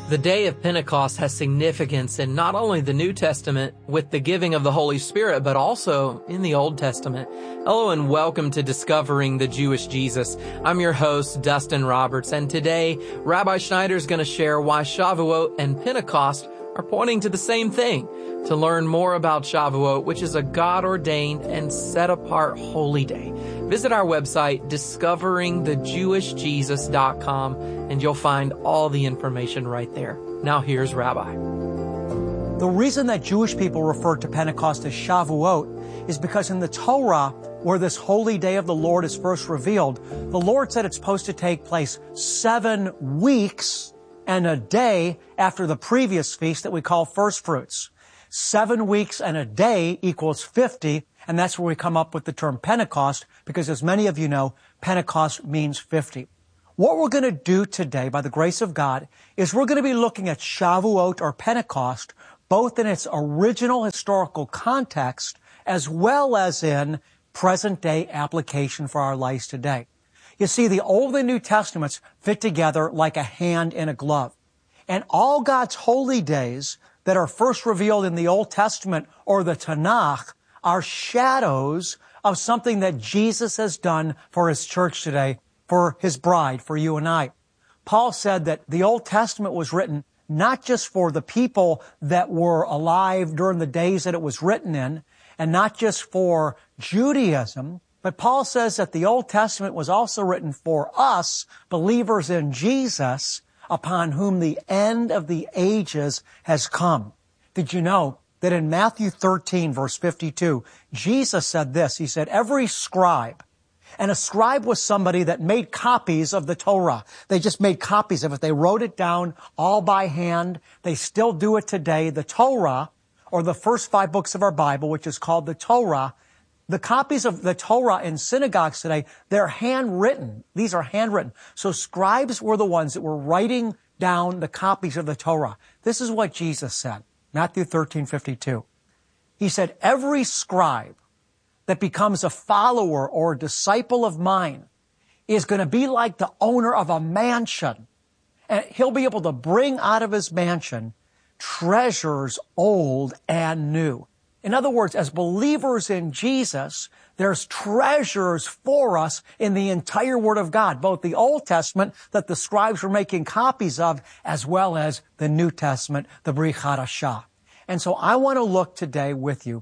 The day of Pentecost has significance in not only the New Testament with the giving of the Holy Spirit, but also in the Old Testament. Hello and welcome to Discovering the Jewish Jesus. I'm your host, Dustin Roberts, and today Rabbi Schneider is going to share why Shavuot and Pentecost are pointing to the same thing. To learn more about Shavuot, which is a God-ordained and set-apart holy day, visit our website, discoveringthejewishjesus.com, and you'll find all the information right there. Now here's Rabbi. The reason that Jewish people refer to Pentecost as Shavuot is because in the Torah, where this holy day of the Lord is first revealed, the Lord said it's supposed to take place 7 weeks and a day after the previous feast that we call first fruits. 7 weeks and a day equals 50, and that's where we come up with the term Pentecost, because as many of you know, Pentecost means 50. What we're going to do today, by the grace of God, is we're going to be looking at Shavuot or Pentecost, both in its original historical context, as well as in present-day application for our lives today. You see, the Old and New Testaments fit together like a hand in a glove. And all God's holy days that are first revealed in the Old Testament or the Tanakh are shadows of something that Jesus has done for His church today, for His bride, for you and I. Paul said that the Old Testament was written not just for the people that were alive during the days that it was written in, and not just for Judaism, but Paul says that the Old Testament was also written for us, believers in Jesus, upon whom the end of the ages has come. Did you know that in Matthew 13, verse 52, Jesus said this, He said, every scribe, and a scribe was somebody that made copies of the Torah. They just made copies of it. They wrote it down all by hand. They still do it today. The Torah, or the first 5 books of our Bible, which is called the Torah, the copies of the Torah in synagogues today, they're handwritten. These are handwritten. So scribes were the ones that were writing down the copies of the Torah. This is what Jesus said, Matthew 13:52. He said, every scribe that becomes a follower or a disciple of mine is going to be like the owner of a mansion. And he'll be able to bring out of his mansion treasures old and new. In other words, as believers in Jesus, there's treasures for us in the entire Word of God, both the Old Testament that the scribes were making copies of, as well as the New Testament, the Brit Hadashah. And so I want to look today with you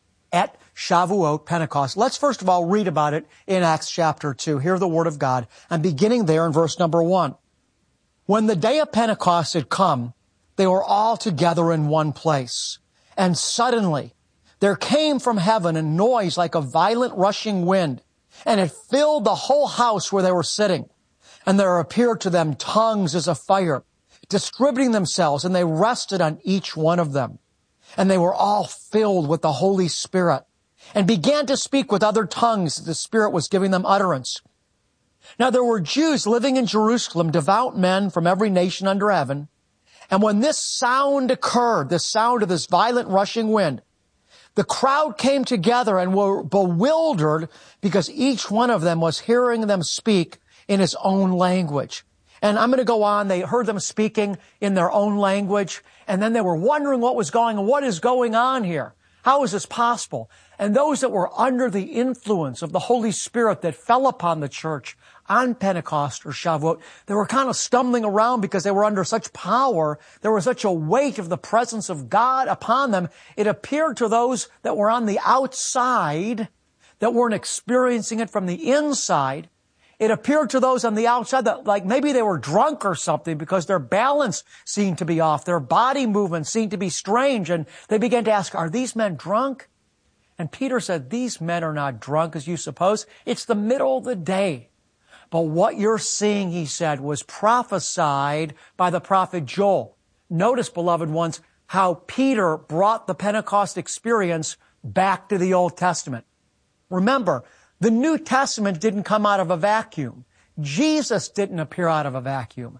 at Shavuot, Pentecost. Let's first of all read about it in Acts chapter 2. Hear the Word of God. And beginning there in verse number 1. When the day of Pentecost had come, they were all together in one place. And suddenly there came from heaven a noise like a violent rushing wind, and it filled the whole house where they were sitting. And there appeared to them tongues as of fire, distributing themselves, and they rested on each one of them. And they were all filled with the Holy Spirit, and began to speak with other tongues that the Spirit was giving them utterance. Now there were Jews living in Jerusalem, devout men from every nation under heaven. And when this sound occurred, the sound of this violent rushing wind, the crowd came together and were bewildered because each one of them was hearing them speak in his own language. And I'm going to go on. They heard them speaking in their own language, and then they were wondering what was going on. What is going on here? How is this possible? And those that were under the influence of the Holy Spirit that fell upon the church on Pentecost or Shavuot, they were kind of stumbling around because they were under such power. There was such a weight of the presence of God upon them. It appeared to those that were on the outside, that weren't experiencing it from the inside. It appeared to those on the outside that like maybe they were drunk or something because their balance seemed to be off. Their body movements seemed to be strange. And they began to ask, are these men drunk? And Peter said, these men are not drunk as you suppose. It's the middle of the day. But what you're seeing, he said, was prophesied by the prophet Joel. Notice, beloved ones, how Peter brought the Pentecost experience back to the Old Testament. Remember, the New Testament didn't come out of a vacuum. Jesus didn't appear out of a vacuum.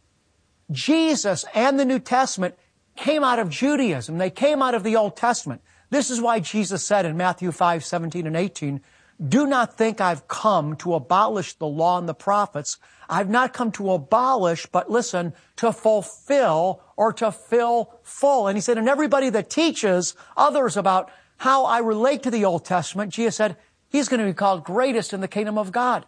Jesus and the New Testament came out of Judaism. They came out of the Old Testament. This is why Jesus said in Matthew 5:17 and 18, Do not think I've come to abolish the law and the prophets. I've not come to abolish, but listen, to fulfill or to fill full. And he said, and everybody that teaches others about how I relate to the Old Testament, Jesus said, he's going to be called greatest in the kingdom of God.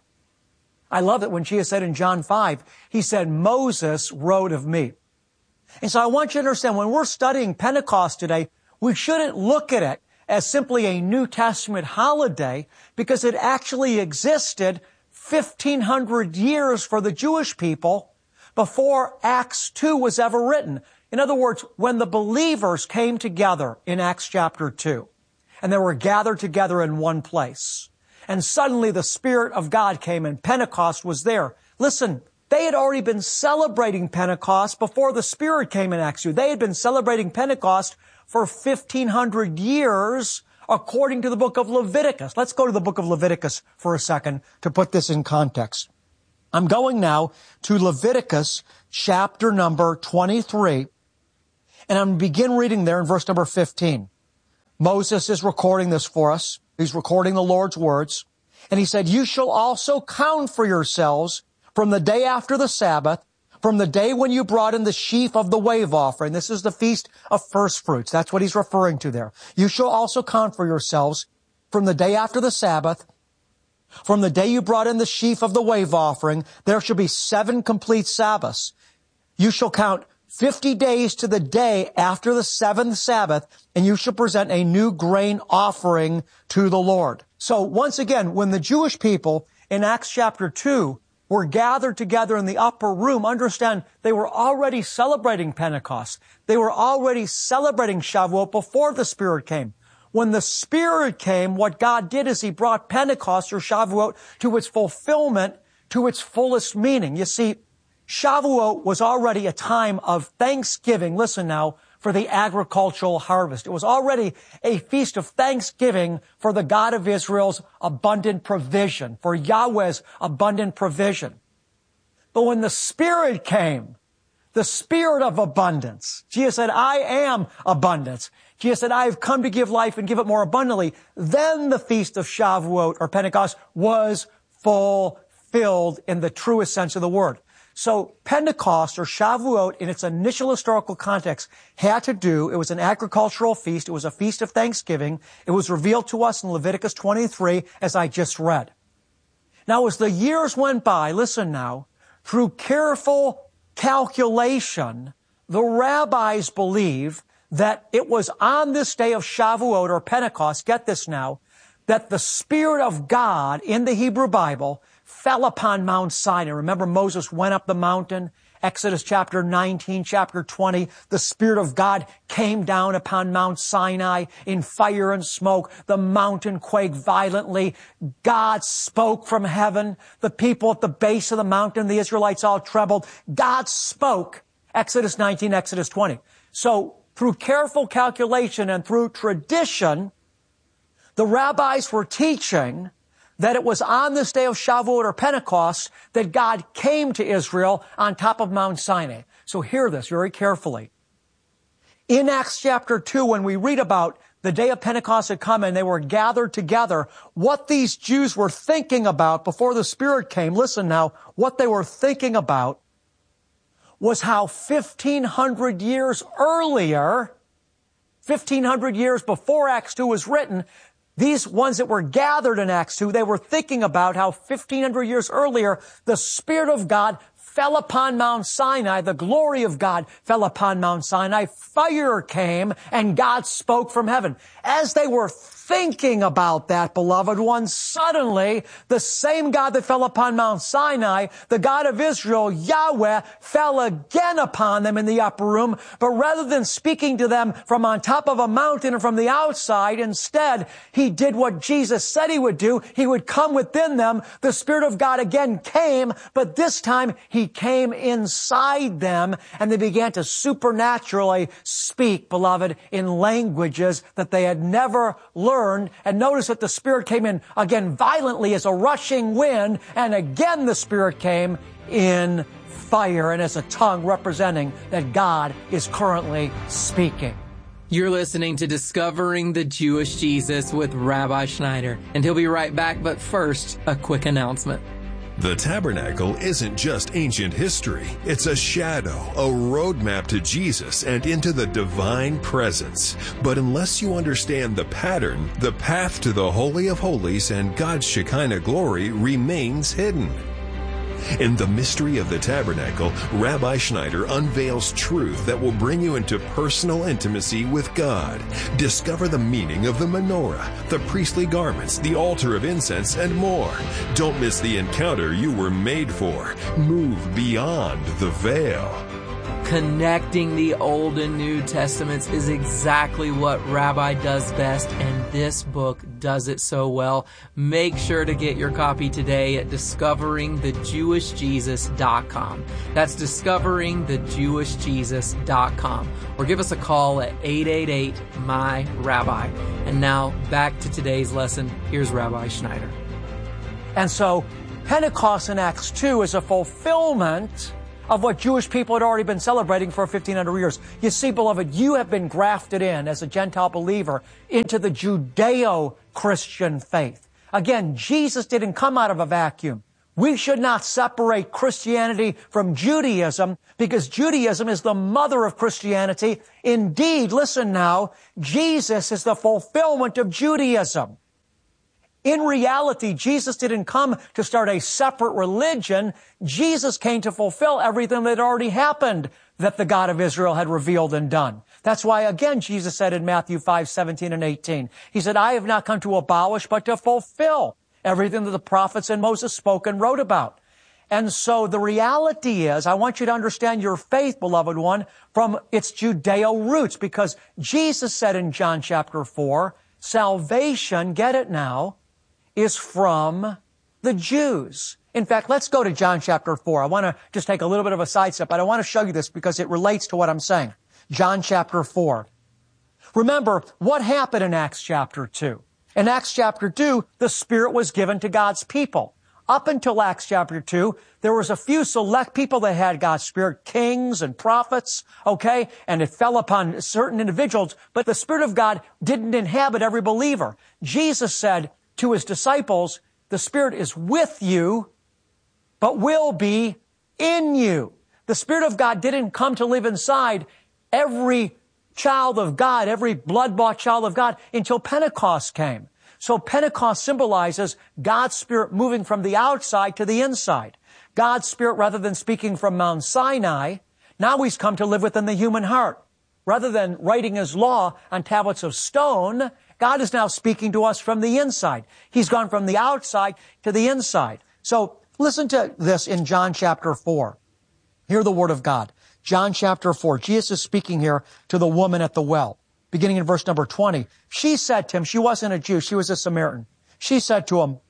I love it when Jesus said in John 5, he said, Moses wrote of me. And so I want you to understand, when we're studying Pentecost today, we shouldn't look at it as simply a New Testament holiday, because it actually existed 1,500 years for the Jewish people before Acts 2 was ever written. In other words, when the believers came together in Acts chapter 2, and they were gathered together in one place, and suddenly the Spirit of God came and Pentecost was there. Listen, they had already been celebrating Pentecost before the Spirit came in Acts 2. They had been celebrating Pentecost for 1,500 years, according to the book of Leviticus. Let's go to the book of Leviticus for a second to put this in context. I'm going now to Leviticus chapter number 23, and I'm going to begin reading there in verse number 15. Moses is recording this for us. He's recording the Lord's words. And he said, you shall also count for yourselves from the day after the Sabbath, from the day when you brought in the sheaf of the wave offering. This is the feast of first fruits. That's what he's referring to there. You shall also count for yourselves from the day after the Sabbath, from the day you brought in the sheaf of the wave offering. There shall be 7 complete Sabbaths. You shall count 50 days to the day after the 7th Sabbath, and you shall present a new grain offering to the Lord. So once again, when the Jewish people in Acts chapter 2 were gathered together in the upper room, understand they were already celebrating Pentecost. They were already celebrating Shavuot before the Spirit came. When the Spirit came, what God did is He brought Pentecost or Shavuot to its fulfillment, to its fullest meaning. You see, Shavuot was already a time of thanksgiving. Listen now, for the agricultural harvest. It was already a feast of thanksgiving for the God of Israel's abundant provision, for Yahweh's abundant provision. But when the Spirit came, the Spirit of abundance, Jesus said, I am abundance. Jesus said, I have come to give life and give it more abundantly. Then the feast of Shavuot or Pentecost was fulfilled in the truest sense of the word. So Pentecost or Shavuot in its initial historical context had to do, it was an agricultural feast. It was a feast of thanksgiving. It was revealed to us in Leviticus 23 as I just read. Now as the years went by, listen now, through careful calculation, the rabbis believe that it was on this day of Shavuot or Pentecost, get this now, that the Spirit of God in the Hebrew Bible fell upon Mount Sinai. Remember, Moses went up the mountain. Exodus chapter 19, chapter 20, the Spirit of God came down upon Mount Sinai in fire and smoke. The mountain quaked violently. God spoke from heaven. The people at the base of the mountain, the Israelites all trembled. God spoke. Exodus 19, Exodus 20. So through careful calculation and through tradition, the rabbis were teaching that it was on this day of Shavuot or Pentecost that God came to Israel on top of Mount Sinai. So hear this very carefully. In Acts chapter 2, when we read about the day of Pentecost had come and they were gathered together, what these Jews were thinking about before the Spirit came, listen now, what they were thinking about was how 1,500 years earlier, 1,500 years before Acts 2 was written, these ones that were gathered in Acts 2, they were thinking about how 1,500 years earlier, the Spirit of God fell upon Mount Sinai. The glory of God fell upon Mount Sinai. Fire came and God spoke from heaven. As they were thinking about that, beloved ones, suddenly the same God that fell upon Mount Sinai, the God of Israel, Yahweh, fell again upon them in the upper room. But rather than speaking to them from on top of a mountain or from the outside, instead, He did what Jesus said He would do. He would come within them. The Spirit of God again came, but this time He came inside them, and they began to supernaturally speak, beloved, in languages that they had never learned. And notice that the Spirit came in again violently as a rushing wind, and again the Spirit came in fire and as a tongue representing that God is currently speaking. You're listening to Discovering the Jewish Jesus with Rabbi Schneider, and he'll be right back, but first, a quick announcement. The tabernacle isn't just ancient history. It's a shadow, a roadmap to Jesus and into the divine presence. But unless you understand the pattern, the path to the Holy of Holies and God's Shekinah glory remains hidden. In the mystery of the tabernacle, Rabbi Schneider unveils truth that will bring you into personal intimacy with God. Discover the meaning of the menorah, the priestly garments, the altar of incense, and more. Don't miss the encounter you were made for. Move beyond the veil. Connecting the Old and New Testaments is exactly what Rabbi does best, and this book does it so well. Make sure to get your copy today at discoveringthejewishjesus.com. That's discoveringthejewishjesus.com. Or give us a call at 888-MY-RABBI. And now, back to today's lesson. Here's Rabbi Schneider. And so, Pentecost in Acts 2 is a fulfillment of what Jewish people had already been celebrating for 1,500 years. You see, beloved, you have been grafted in as a Gentile believer into the Judeo-Christian faith. Again, Jesus didn't come out of a vacuum. We should not separate Christianity from Judaism because Judaism is the mother of Christianity. Indeed, listen now, Jesus is the fulfillment of Judaism. In reality, Jesus didn't come to start a separate religion. Jesus came to fulfill everything that had already happened that the God of Israel had revealed and done. That's why, again, Jesus said in Matthew 5:17 and 18, He said, I have not come to abolish, but to fulfill everything that the prophets and Moses spoke and wrote about. And so the reality is, I want you to understand your faith, beloved one, from its Judeo roots, because Jesus said in John chapter 4, salvation, get it now, is from the Jews. In fact, let's go to John chapter 4. I want to just take a little bit of a sidestep, but I want to show you this because it relates to what I'm saying. John chapter 4. Remember, what happened in Acts chapter 2? In Acts chapter 2, the Spirit was given to God's people. Up until Acts chapter 2, there was a few select people that had God's Spirit, kings and prophets, okay? And it fell upon certain individuals, but the Spirit of God didn't inhabit every believer. Jesus said to His disciples, the Spirit is with you, but will be in you. The Spirit of God didn't come to live inside every child of God, every blood-bought child of God, until Pentecost came. So Pentecost symbolizes God's Spirit moving from the outside to the inside. God's Spirit, rather than speaking from Mount Sinai, now He's come to live within the human heart. Rather than writing His law on tablets of stone, God is now speaking to us from the inside. He's gone from the outside to the inside. So listen to this in John chapter 4. Hear the word of God. John chapter 4. Jesus is speaking here to the woman at the well. Beginning in verse number 20. She said to him, she wasn't a Jew, she was a Samaritan. She said to him,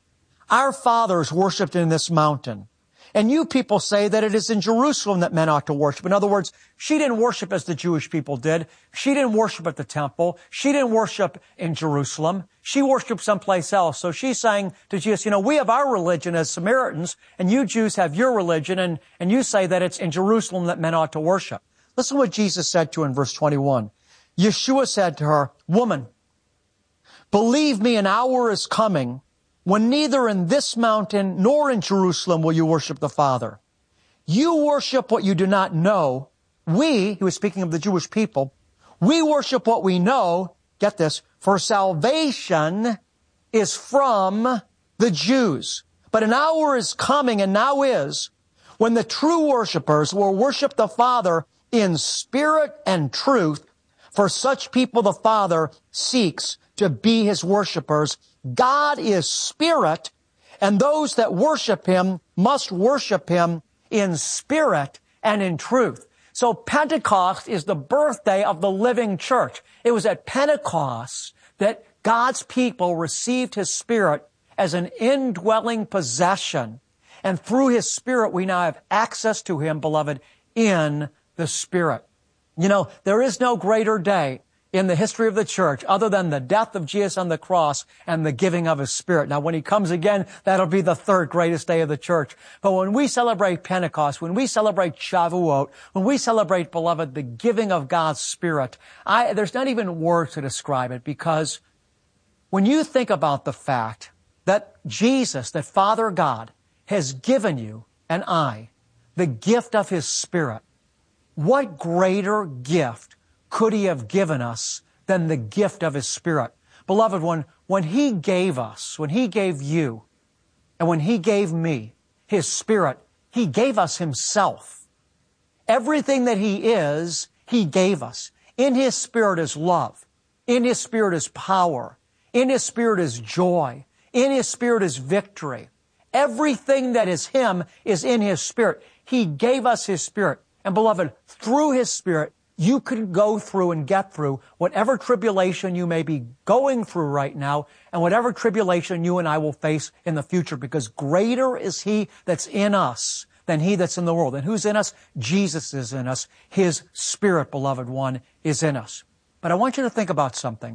our fathers worshipped in this mountain, and you people say that it is in Jerusalem that men ought to worship. In other words, she didn't worship as the Jewish people did. She didn't worship at the temple. She didn't worship in Jerusalem. She worshiped someplace else. So she's saying to Jesus, we have our religion as Samaritans, and you Jews have your religion, and you say that it's in Jerusalem that men ought to worship. Listen to what Jesus said to her in verse 21. Yeshua said to her, woman, believe me, an hour is coming when neither in this mountain nor in Jerusalem will you worship the Father. You worship what you do not know. We, he was speaking of the Jewish people, we worship what we know, get this, for salvation is from the Jews. But an hour is coming, and now is, when the true worshipers will worship the Father in spirit and truth, for such people the Father seeks to be His worshipers. God is spirit, and those that worship Him must worship Him in spirit and in truth. So Pentecost is the birthday of the living church. It was at Pentecost that God's people received His Spirit as an indwelling possession. And through His Spirit, we now have access to Him, beloved, in the Spirit. There is no greater day in the history of the church other than the death of Jesus on the cross and the giving of His Spirit. Now, when He comes again, that'll be the third greatest day of the church. But when we celebrate Pentecost, when we celebrate Shavuot, when we celebrate, beloved, the giving of God's Spirit, there's not even words to describe it, because when you think about the fact that Jesus, that Father God, has given you and I the gift of His Spirit, what greater gift could He have given us than the gift of His Spirit? Beloved, when He gave us, when He gave you, and when He gave me His Spirit, He gave us Himself. Everything that He is, He gave us. In His Spirit is love. In His Spirit is power. In His Spirit is joy. In His Spirit is victory. Everything that is Him is in His Spirit. He gave us His Spirit. And beloved, through His Spirit, you can go through and get through whatever tribulation you may be going through right now and whatever tribulation you and I will face in the future, because greater is He that's in us than he that's in the world. And who's in us? Jesus is in us. His Spirit, beloved one, is in us. But I want you to think about something.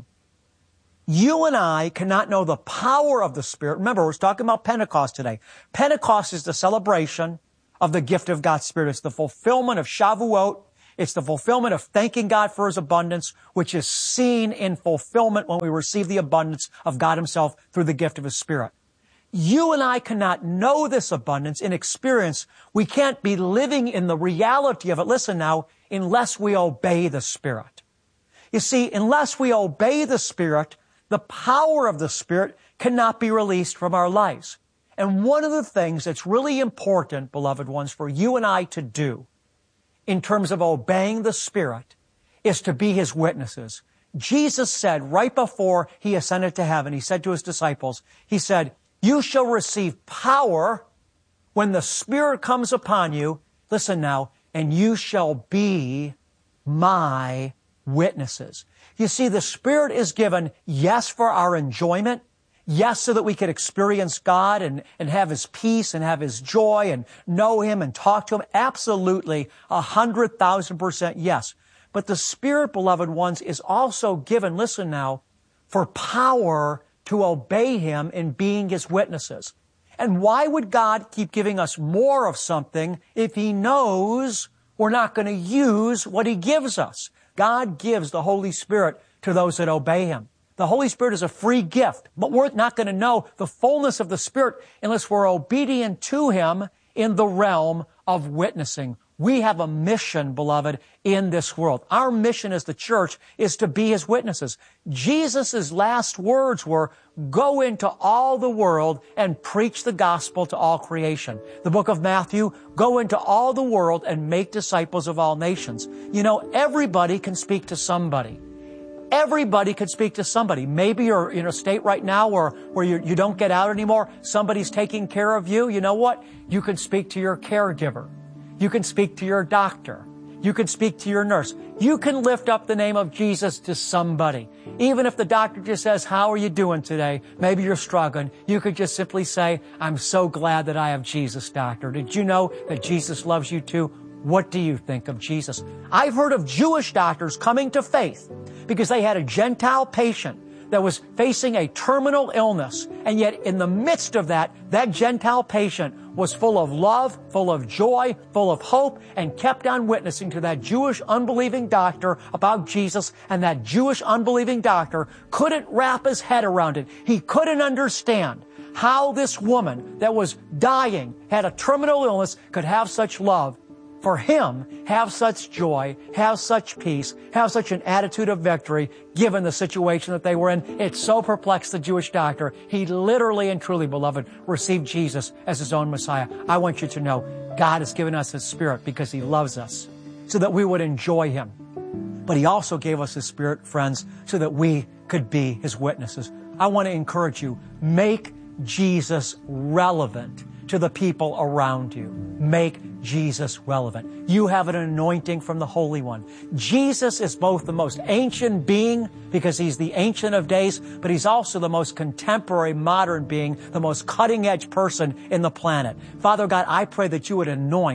You and I cannot know the power of the Spirit. Remember, we're talking about Pentecost today. Pentecost is the celebration of the gift of God's Spirit. It's the fulfillment of Shavuot. It's the fulfillment of thanking God for His abundance, which is seen in fulfillment when we receive the abundance of God Himself through the gift of His Spirit. You and I cannot know this abundance in experience. We can't be living in the reality of it, listen now, unless we obey the Spirit. You see, unless we obey the Spirit, the power of the Spirit cannot be released from our lives. And one of the things that's really important, beloved ones, for you and I to do in terms of obeying the Spirit is to be His witnesses. Jesus said right before He ascended to heaven, He said to His disciples, He said, "You shall receive power when the Spirit comes upon you," listen now, "and you shall be my witnesses." You see, the Spirit is given, yes, for our enjoyment, yes, so that we could experience God and have His peace and have His joy and know Him and talk to Him. Absolutely, 100,000% yes. But the Spirit, beloved ones, is also given, listen now, for power to obey Him in being His witnesses. And why would God keep giving us more of something if He knows we're not going to use what He gives us? God gives the Holy Spirit to those that obey Him. The Holy Spirit is a free gift, but we're not going to know the fullness of the Spirit unless we're obedient to Him in the realm of witnessing. We have a mission, beloved, in this world. Our mission as the church is to be His witnesses. Jesus' last words were, "Go into all the world and preach the gospel to all creation." The book of Matthew, "Go into all the world and make disciples of all nations." You know, everybody can speak to somebody. Everybody could speak to somebody. Maybe you're in a state right now where you don't get out anymore. Somebody's taking care of you. You know what? You can speak to your caregiver. You can speak to your doctor. You can speak to your nurse. You can lift up the name of Jesus to somebody. Even if the doctor just says, "How are you doing today?" Maybe you're struggling. You could just simply say, "I'm so glad that I have Jesus, doctor. Did you know that Jesus loves you too? What do you think of Jesus?" I've heard of Jewish doctors coming to faith because they had a Gentile patient that was facing a terminal illness. And yet in the midst of that Gentile patient was full of love, full of joy, full of hope, and kept on witnessing to that Jewish unbelieving doctor about Jesus. And that Jewish unbelieving doctor couldn't wrap his head around it. He couldn't understand how this woman that was dying, had a terminal illness, could have such love for him, have such joy, have such peace, have such an attitude of victory, given the situation that they were in. It so perplexed the Jewish doctor. He literally and truly, beloved, received Jesus as his own Messiah. I want you to know God has given us His Spirit because He loves us, so that we would enjoy Him. But He also gave us His Spirit, friends, so that we could be His witnesses. I want to encourage you, make Jesus relevant to the people around you. Make Jesus relevant. You have an anointing from the Holy One. Jesus is both the most ancient being, because He's the Ancient of Days, but He's also the most contemporary, modern being, the most cutting-edge person in the planet. Father God, I pray that You would anoint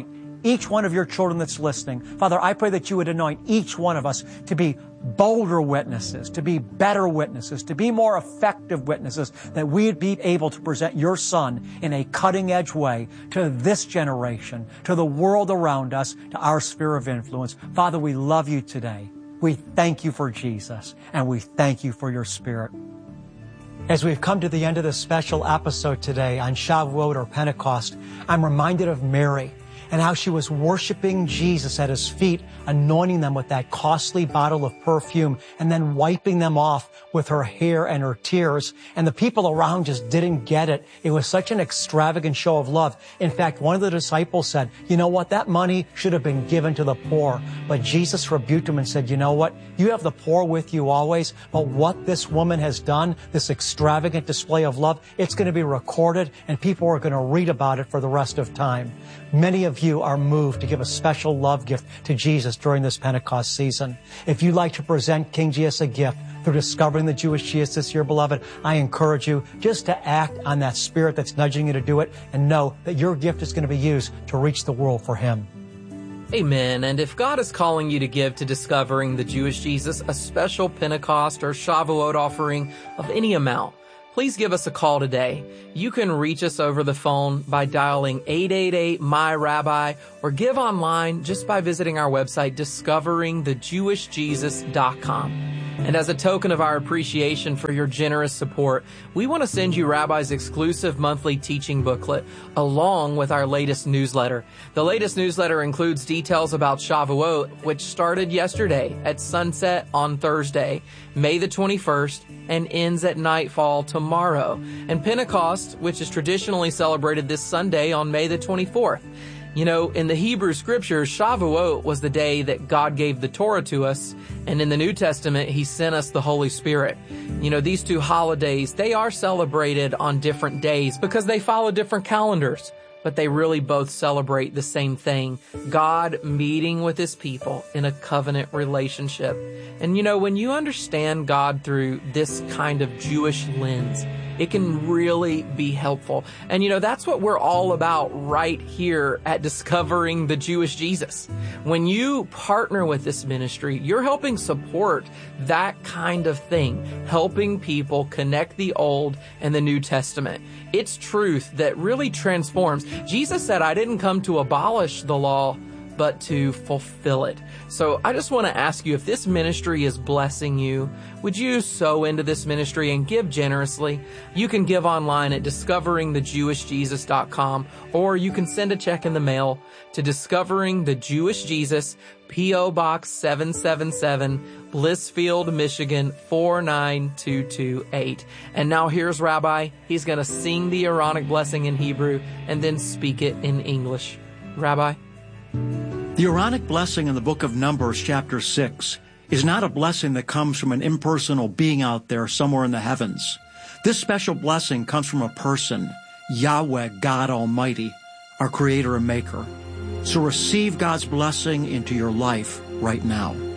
each one of your children that's listening. Father, I pray that you would anoint each one of us to be bolder witnesses, to be better witnesses, to be more effective witnesses, that we'd be able to present your Son in a cutting-edge way to this generation, to the world around us, to our sphere of influence. Father, we love you today. We thank you for Jesus, and we thank you for your Spirit. As we've come to the end of this special episode today on Shavuot or Pentecost, I'm reminded of Mary and how she was worshiping Jesus at his feet, anointing them with that costly bottle of perfume and then wiping them off with her hair and her tears. And the people around just didn't get it. It was such an extravagant show of love. In fact, one of the disciples said, you know what, that money should have been given to the poor. But Jesus rebuked him and said, you know what, you have the poor with you always, but what this woman has done, this extravagant display of love, it's going to be recorded and people are going to read about it for the rest of time. Many of you are moved to give a special love gift to Jesus during this Pentecost season. If you'd like to present King Jesus a gift through discovering the Jewish Jesus this year, beloved, I encourage you just to act on that spirit that's nudging you to do it and know that your gift is going to be used to reach the world for Him. Amen. And if God is calling you to give to discovering the Jewish Jesus a special Pentecost or Shavuot offering of any amount, please give us a call today. You can reach us over the phone by dialing 888-MY-RABBI or give online just by visiting our website, discoveringthejewishjesus.com. And as a token of our appreciation for your generous support, we want to send you Rabbi's exclusive monthly teaching booklet along with our latest newsletter. The latest newsletter includes details about Shavuot, which started yesterday at sunset on Thursday, May the 21st, and ends at nightfall tomorrow, and Pentecost, which is traditionally celebrated this Sunday on May the 24th. You know, in the Hebrew scriptures, Shavuot was the day that God gave the Torah to us, and in the New Testament, He sent us the Holy Spirit. You know, these two holidays, they are celebrated on different days because they follow different calendars, but they really both celebrate the same thing, God meeting with His people in a covenant relationship. And you know, when you understand God through this kind of Jewish lens, it can really be helpful. And you know, that's what we're all about right here at Discovering the Jewish Jesus. When you partner with this ministry, you're helping support that kind of thing, helping people connect the Old and the New Testament. It's truth that really transforms. Jesus said, I didn't come to abolish the law, but to fulfill it. So I just want to ask you, if this ministry is blessing you, would you sow into this ministry and give generously? You can give online at discoveringthejewishjesus.com, or you can send a check in the mail to Discovering the Jewish Jesus, P.O. Box 777, Blissfield, Michigan 49228. And now here's Rabbi. He's going to sing the Aaronic blessing in Hebrew and then speak it in English. Rabbi? The Aaronic blessing in the book of Numbers, chapter 6, is not a blessing that comes from an impersonal being out there somewhere in the heavens. This special blessing comes from a person, Yahweh, God Almighty, our Creator and Maker. So receive God's blessing into your life right now.